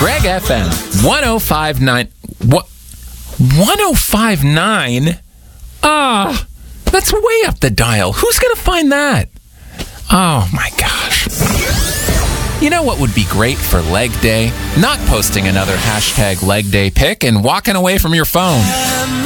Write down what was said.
Greg FM 1059. What? 1059? Ah, that's way up the dial. Who's going to find that? Oh my gosh. You know what would be great for leg day? Not posting another hashtag leg day pic and walking away from your phone.